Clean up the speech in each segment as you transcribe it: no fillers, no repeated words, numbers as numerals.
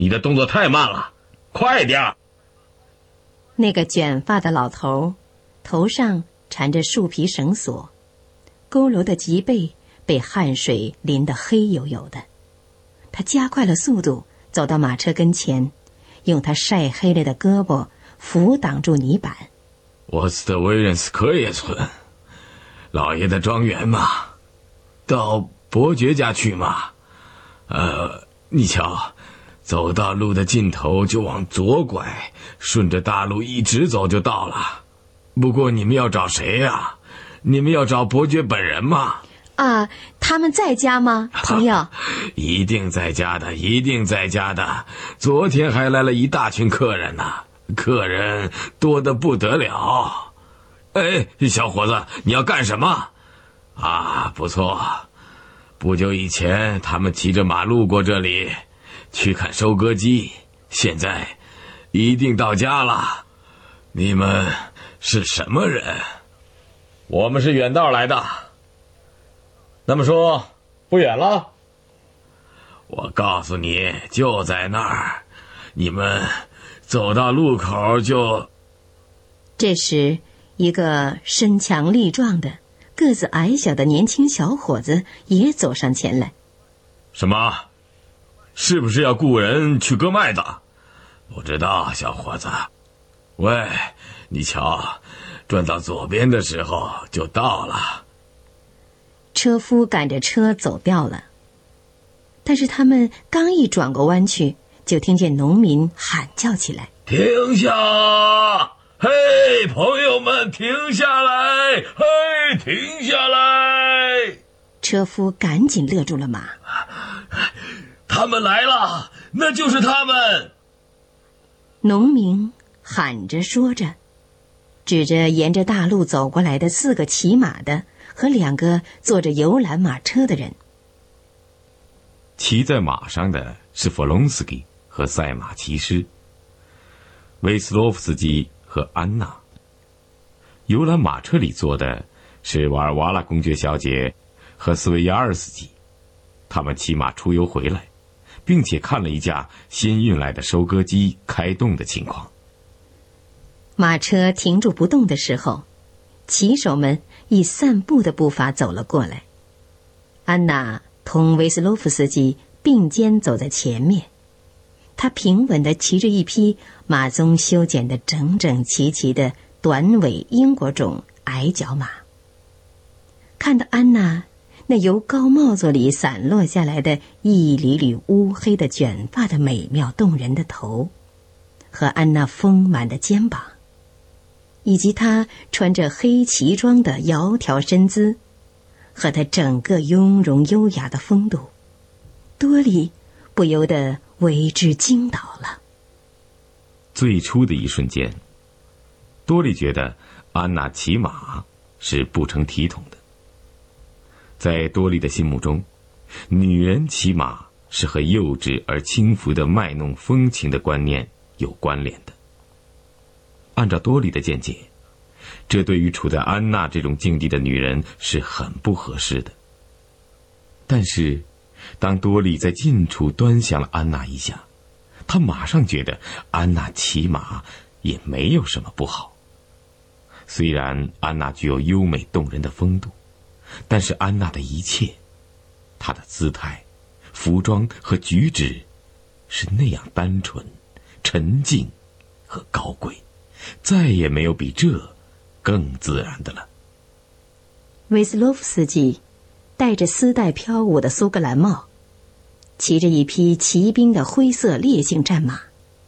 你的动作太慢了，快点儿！ 那个卷发的老头，头上缠着树皮绳索，佝偻的脊背被汗水淋得黑黝黝的。他加快了速度，走到马车跟前，用他晒黑了的胳膊扶挡住泥板。 沃斯特威廉斯科耶村，老爷的庄园嘛，到伯爵家去嘛。你瞧，走到路的尽头就往左拐，顺着大路一直走就到了。不过你们要找谁呀？你们要找伯爵本人吗？ 啊，他们在家吗，朋友？ 一定在家的，一定在家的。昨天还来了一大群客人呢，客人多得不得了。哎，小伙子，你要干什么？啊，不错。不久以前他们骑着马路过这里去看收割机，现在一定到家了。你们是什么人？我们是远道来的。那么说不远了？我告诉你，就在那儿，你们走到路口就…… 这时一个身强力壮的个子矮小的年轻小伙子也走上前来。 什么？是不是要雇人去割麦子？不知道，小伙子。喂，你瞧，转到左边的时候就到了。 车夫赶着车走掉了，但是他们刚一转过弯去，就听见农民喊叫起来： 停下！嘿，朋友们，停下来！嘿，停下来！ 车夫赶紧勒住了马。 他们来了，那就是他们！ 农民喊着说着，指着沿着大路走过来的4个骑马的和2个坐着游览马车的人。 骑在马上的是弗隆斯基和赛马骑师，维斯洛夫斯基和安娜。游览马车里坐的是瓦尔瓦拉公爵小姐和斯维亚尔斯基，他们骑马出游回来，并且看了一架新运来的收割机开动的情况。 马车停住不动的时候，骑手们以散步的步伐走了过来。安娜同维斯洛夫斯基并肩走在前面，她平稳地骑着一匹马鬃修剪得整整齐齐的短尾英国种矮脚马。看到安娜那由高帽子里散落下来的一缕缕乌黑的卷发的美妙动人的头，和安娜丰满的肩膀，以及她穿着黑旗装的窈窕身姿，和她整个雍容优雅的风度，多莉不由得为之惊倒了。 最初的一瞬间，多莉觉得安娜骑马是不成体统的。在多莉的心目中，女人骑马是和幼稚而轻浮的卖弄风情的观念有关联的。按照多莉的见解，这对于处在安娜这种境地的女人是很不合适的。但是当多莉在近处端详了安娜一下，她马上觉得安娜骑马也没有什么不好。虽然安娜具有优美动人的风度，但是安娜的一切，她的姿态、服装和举止是那样单纯、沉静和高贵，再也没有比这更自然的了。 维斯洛夫斯基戴着丝带飘舞的苏格兰帽，骑着一匹骑兵的灰色烈性战马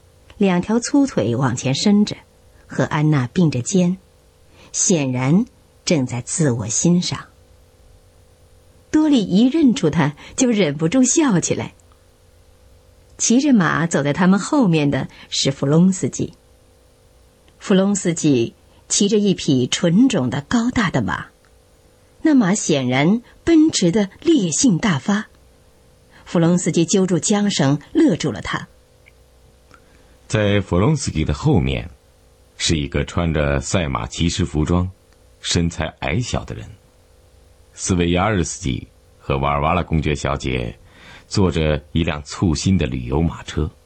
，2条粗腿往前伸着，和安娜并着肩，显然正在自我欣赏。多莉一认出他，就忍不住笑起来。骑着马走在他们后面的是弗隆斯基。弗隆斯基骑着一匹纯种的高大的马，那马显然奔驰的烈性大发。弗隆斯基揪住缰绳，勒住了他。 在弗隆斯基的后面是一个穿着赛马骑士服装、身材矮小的人。斯维亚尔斯基和瓦尔瓦拉公爵小姐坐着一辆簇新的旅游马车。